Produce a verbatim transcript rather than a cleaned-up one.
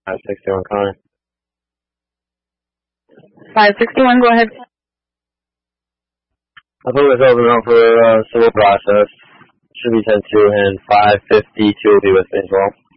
five sixty-one calling. five sixty-one, go ahead. I put myself in for uh, civil process. Should be ten two, and five fifty-two will be with me as well.